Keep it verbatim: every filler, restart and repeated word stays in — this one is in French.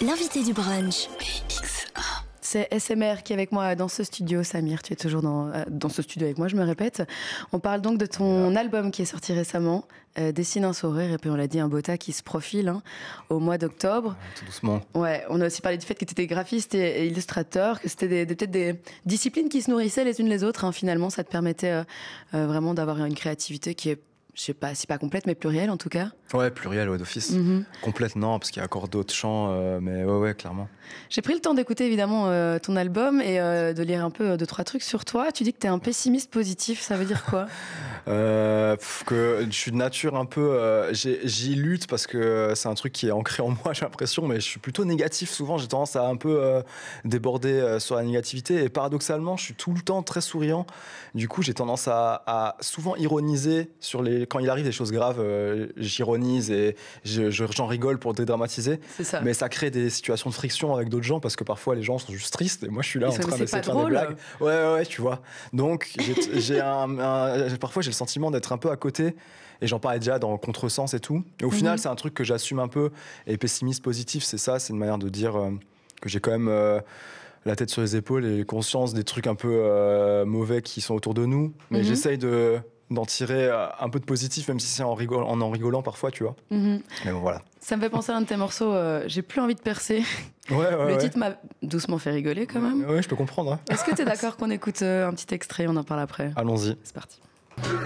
L'invité du brunch. C'est S M R qui est avec moi dans ce studio. Samir, tu es toujours dans, euh, dans ce studio avec moi, je me répète. On parle donc de ton album qui est sorti récemment, euh, Dessine un sourire, et puis on l'a dit, un Bota qui se profile hein, au mois d'octobre. Ouais, tout doucement. Ouais, on a aussi parlé du fait que tu étais graphiste et, et illustrateur, que c'était des, des, peut-être des disciplines qui se nourrissaient les unes les autres. Hein, finalement, ça te permettait euh, euh, vraiment d'avoir une créativité qui est, je sais pas, si pas complète, mais plurielle en tout cas. Ouais, pluriel, ouais, d'office. Mm-hmm. Complète, non, parce qu'il y a encore d'autres chants, euh, mais ouais, ouais, clairement. J'ai pris le temps d'écouter évidemment euh, ton album et euh, de lire un peu euh, deux, trois trucs sur toi. Tu dis que t'es un pessimiste positif, ça veut dire quoi? euh, pff, que je suis de nature un peu... Euh, j'ai, j'y lutte parce que c'est un truc qui est ancré en moi, j'ai l'impression, mais je suis plutôt négatif souvent. J'ai tendance à un peu euh, déborder euh, sur la négativité et paradoxalement, je suis tout le temps très souriant. Du coup, j'ai tendance à, à souvent ironiser sur les... Quand il arrive des choses graves, euh, j'ironise et je, je, j'en rigole pour dédramatiser. C'est ça. Mais ça crée des situations de friction avec d'autres gens parce que parfois les gens sont juste tristes et moi je suis là et en ça, train d'essayer de faire drôle. des blagues. Ouais, ouais, ouais, tu vois. Donc j'ai, j'ai un, un, parfois j'ai le sentiment d'être un peu à côté et j'en parlais déjà dans Contresens et tout. Et au mm-hmm. final, c'est un truc que j'assume un peu. Et pessimiste positif, c'est ça, c'est une manière de dire euh, que j'ai quand même euh, la tête sur les épaules et conscience des trucs un peu euh, mauvais qui sont autour de nous. Mais mm-hmm. j'essaye de d'en tirer un peu de positif, même si c'est en, rigol- en en rigolant parfois, tu vois. Mm-hmm. Mais bon, voilà. Ça me fait penser à un de tes morceaux, euh, J'ai plus envie de percer. Ouais, ouais, Le ouais. titre m'a doucement fait rigoler quand même. Ouais, ouais je peux comprendre. Hein. Est-ce que tu es d'accord qu'on écoute euh, un petit extrait, on en parle après? Allons-y. C'est parti.